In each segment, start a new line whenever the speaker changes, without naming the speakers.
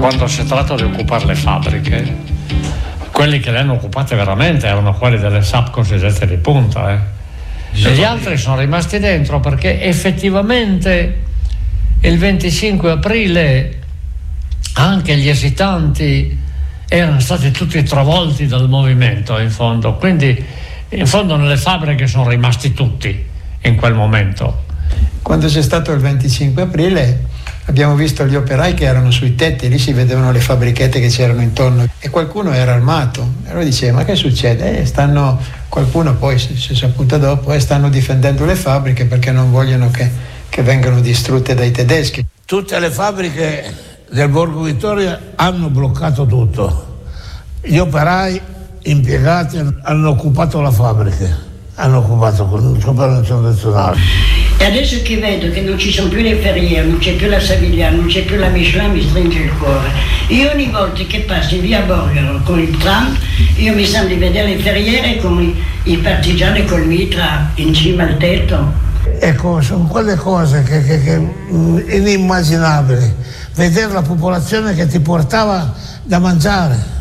quando si tratta di occupare le fabbriche, quelli che le hanno occupate veramente erano quelli delle SAP cosiddette di punta, e gli altri sono rimasti dentro perché effettivamente il 25 aprile anche gli esitanti erano stati tutti travolti dal movimento, in fondo, quindi in fondo nelle fabbriche sono rimasti tutti in quel momento.
Quando c'è stato il 25 aprile abbiamo visto gli operai che erano sui tetti, lì si vedevano le fabbrichette che c'erano intorno e qualcuno era armato, e allora diceva: ma che succede? Qualcuno poi si è saputo dopo, stanno difendendo le fabbriche perché non vogliono che vengano distrutte dai tedeschi.
Tutte le fabbriche del Borgo Vittoria hanno bloccato tutto, gli operai impiegati hanno occupato la fabbrica, hanno occupato con il cooperazione nazionale.
E adesso che vedo che non ci sono più le Ferriere, non c'è più la Savigliano, non c'è più la Michelin, mi stringe il cuore. Io ogni volta che passo in via Borgaro con il tram, io mi sento di vedere le Ferriere con i partigiani col mitra in cima al tetto.
Ecco, sono quelle cose che inimmaginabili. Vedere la popolazione che ti portava da mangiare,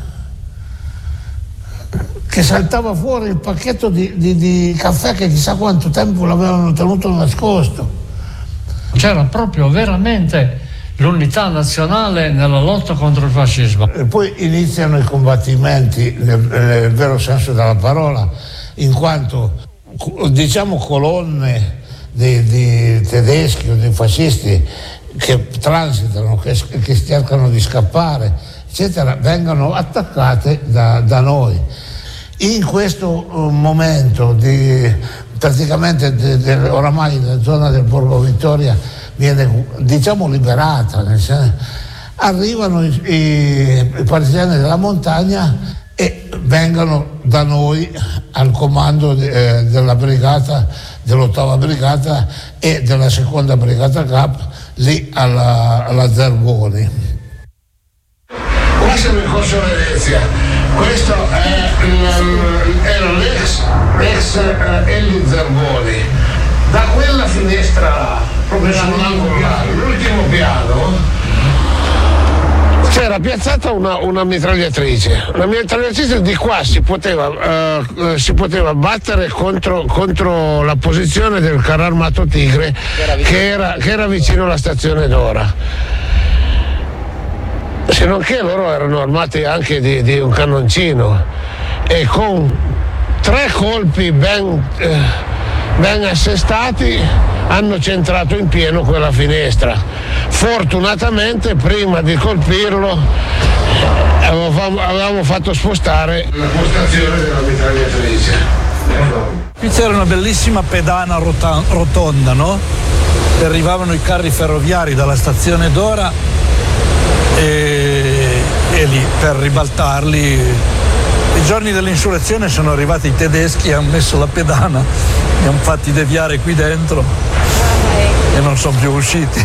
che saltava fuori il pacchetto di caffè che chissà quanto tempo l'avevano tenuto nascosto.
C'era proprio veramente l'unità nazionale nella lotta contro il fascismo.
E poi iniziano i combattimenti nel vero senso della parola, in quanto diciamo colonne di tedeschi o di fascisti che transitano, che cercano di scappare, eccetera, vengono attaccate da noi. In questo momento praticamente oramai la zona del Borgo Vittoria viene, diciamo, liberata, arrivano i partigiani della montagna e vengono da noi al comando della brigata, dell'8ª brigata e della 2ª brigata CAP lì alla Zergoni. Qua siamo in Corso Venezia, questo era l'ex Elli Zergoni. Da quella finestra là, proprio sull'angolo là, l'ultimo piano, c'era piazzata una mitragliatrice. La mitragliatrice di qua si poteva battere contro la posizione del carro armato Tigre che era vicino alla stazione Dora. Se non che loro erano armati anche di un cannoncino e con 3 colpi ben assestati hanno centrato in pieno quella finestra. Fortunatamente prima di colpirlo avevamo fatto spostare la postazione della mitragliatrice.
Qui c'era una bellissima pedana rotonda, no? Arrivavano i carri ferroviari dalla stazione Dora e lì per ribaltarli. I giorni dell'insurrezione sono arrivati i tedeschi, hanno messo la pedana, li hanno fatti deviare qui dentro e non sono più usciti.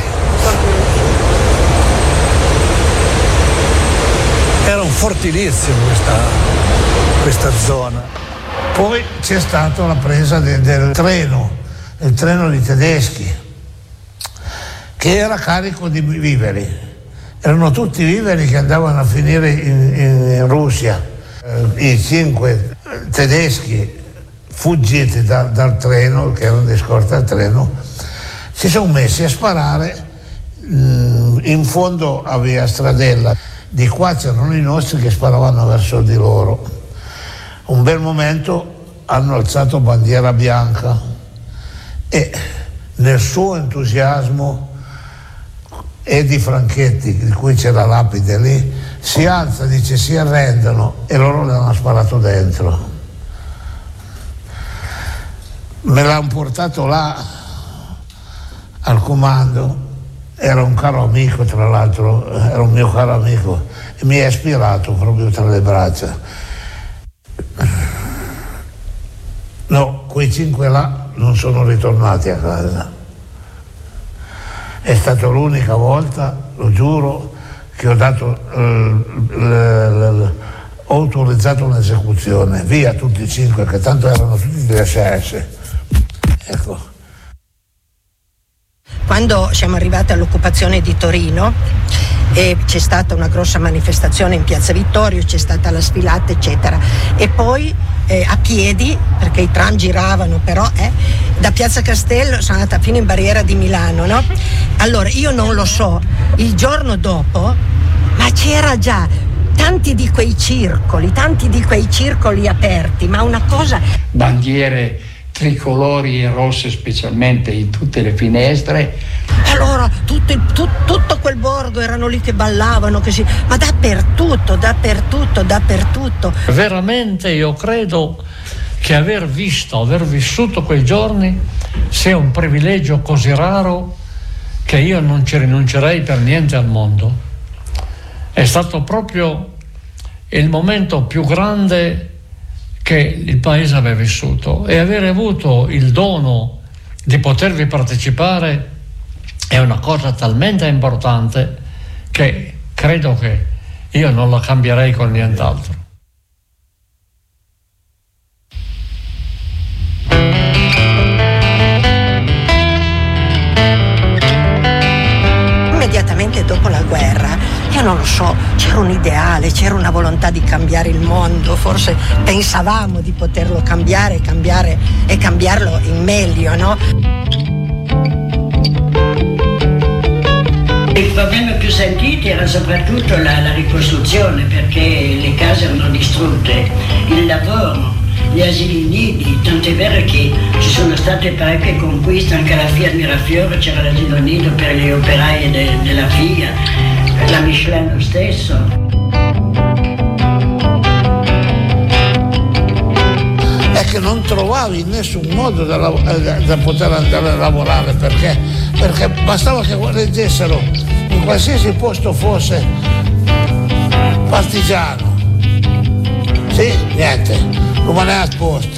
Era un fortilizio questa zona.
Poi c'è stata la presa del treno, il treno di tedeschi, che era carico di viveri. Erano tutti viveri che andavano a finire in Russia. I 5 tedeschi fuggiti dal treno, che erano di scorta al treno, si sono messi a sparare in fondo a via Stradella. Di qua c'erano i nostri che sparavano verso di loro. Un bel momento hanno alzato bandiera bianca e nel suo entusiasmo Edi Franchetti, di cui c'è la lapide lì, si alza, dice si arrendono, e loro le hanno sparato dentro. Me l'hanno portato là al comando, era un caro amico, tra l'altro, era un mio caro amico, e mi ha ispirato proprio tra le braccia. No, quei 5 là non sono ritornati a casa. È stata l'unica volta, lo giuro, che ho autorizzato un'esecuzione. Via tutti i 5, che tanto erano tutti di SS. Ecco.
Quando siamo arrivati all'occupazione di Torino, e c'è stata una grossa manifestazione in Piazza Vittorio, c'è stata la sfilata eccetera, e poi a piedi, perché i tram giravano, però da Piazza Castello sono andata fino in Barriera di Milano, no? Allora io non lo so, il giorno dopo, ma c'era già tanti di quei circoli aperti, ma una cosa...
Bandiere tricolori e rosse specialmente in tutte le finestre.
Allora tutto quel borgo erano lì che ballavano, ma dappertutto.
Veramente io credo che aver vissuto quei giorni sia un privilegio così raro che io non ci rinuncerei per niente al mondo. È stato proprio il momento più grande che il paese aveva vissuto, e avere avuto il dono di potervi partecipare è una cosa talmente importante che credo che io non la cambierei con nient'altro.
Immediatamente dopo la guerra, io non lo so, c'era un ideale, c'era una volontà di cambiare il mondo, forse pensavamo di poterlo cambiare e cambiarlo in meglio, no?
Il problema più sentito era soprattutto la ricostruzione, perché le case erano distrutte, il lavoro, gli asili nidi, tant'è vero che ci sono state parecchie conquiste, anche alla Fiat Mirafiore c'era l'asilo nido per le operaie della Fiat, la Michelin lo stesso.
È che non trovavi nessun modo da poter andare a lavorare, perché bastava che leggessero in qualsiasi posto fosse partigiano. Sì, niente, Romanesque Post.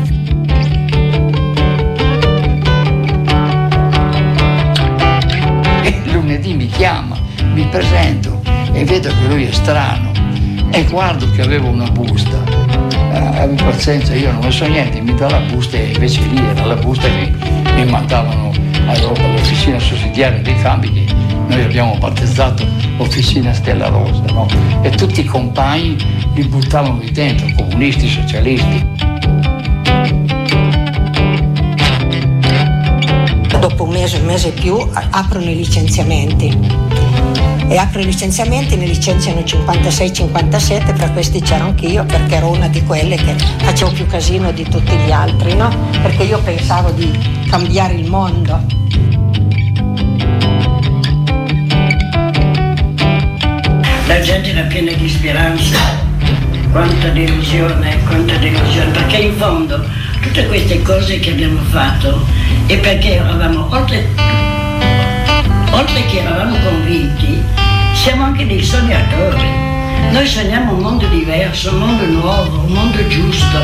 E lunedì mi chiama, mi presento e vedo che lui è strano e guardo che avevo una busta. Abbi pazienza, io non ne so niente, mi dà la busta, e invece lì era la busta che mi mandavano all'officina sussidiaria dei cambi, che noi abbiamo battezzato Officina Stella Rosa, no? E tutti i compagni li buttavano lì dentro, comunisti, socialisti.
Dopo un mese e più aprono i licenziamenti. E aprono i licenziamenti, ne licenziano 56-57, tra questi c'ero anch'io, perché ero una di quelle che facevo più casino di tutti gli altri, no? Perché io pensavo di cambiare il mondo.
La gente era piena di speranza, quanta delusione, perché in fondo tutte queste cose che abbiamo fatto è perché eravamo, oltre che eravamo convinti, siamo anche dei sognatori. Noi sogniamo un mondo diverso, un mondo nuovo, un mondo giusto.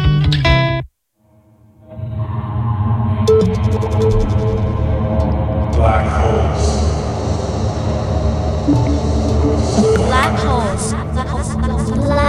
Black holes.
Black holes.